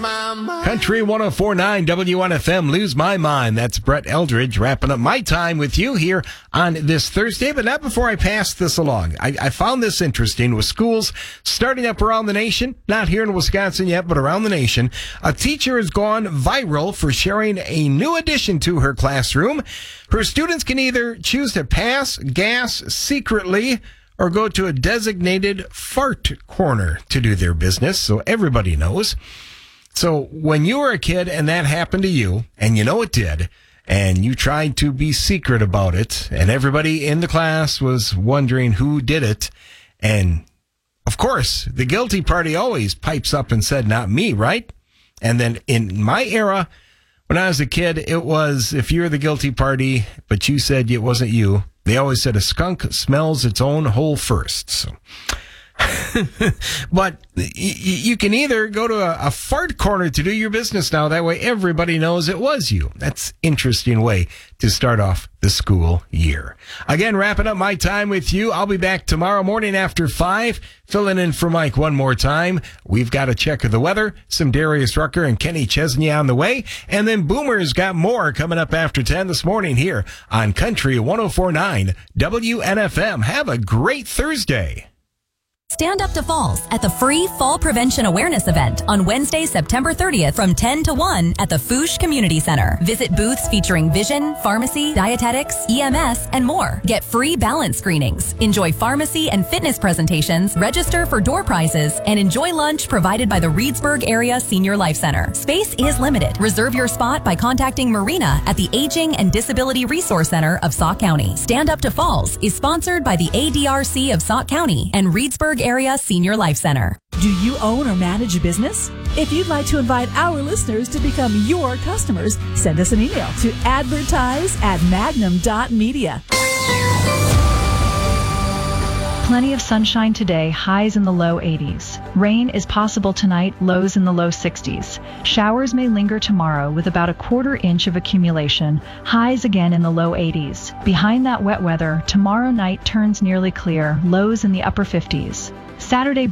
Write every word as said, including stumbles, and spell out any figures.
my mind. Country one oh four point nine W N F M, Lose My Mind. That's Brett Eldridge wrapping up my time with you here on this Thursday. But not before I pass this along. I, I found this interesting with schools starting up around the nation, not here in Wisconsin yet, but around the nation. A teacher has gone viral for sharing a new addition to her classroom. Her students can either choose to pass gas secretly or go to a designated fart corner to do their business, so everybody knows. So when you were a kid and that happened to you, and you know it did, and you tried to be secret about it, and everybody in the class was wondering who did it, and of course, the guilty party always pipes up and said, not me, right? And then in my era, when I was a kid, it was, if you're the guilty party, but you said it wasn't you, they always said a skunk smells its own hole first. So. But y- you can either go to a, a fart corner to do your business now. That way everybody knows it was you. That's interesting way to start off the school year. Again, wrapping up my time with you. I'll be back tomorrow morning after five, filling in for Mike one more time. We've got a check of the weather, some Darius Rucker and Kenny Chesney on the way, and then Boomer's got more coming up after ten this morning here on Country one oh four point nine W N F M. Have a great Thursday. Stand Up to Falls at the free Fall Prevention Awareness event on Wednesday, September thirtieth from ten to one at the Fouche Community Center. Visit booths featuring vision, pharmacy, dietetics, E M S, and more. Get free balance screenings, enjoy pharmacy and fitness presentations, register for door prizes, and enjoy lunch provided by the Reedsburg Area Senior Life Center. Space is limited. Reserve your spot by contacting Marina at the Aging and Disability Resource Center of Sauk County. Stand Up to Falls is sponsored by the A D R C of Sauk County and Reedsburg Area Senior Life Center. Do you own or manage a business? If you'd like to invite our listeners to become your customers, send us an email to advertise at magnum dot media. Plenty of sunshine today, highs in the low eighties. Rain is possible tonight, lows in the low sixties. Showers may linger tomorrow with about a quarter inch of accumulation, highs again in the low eighties. Behind that wet weather, tomorrow night turns nearly clear, lows in the upper fifties. Saturday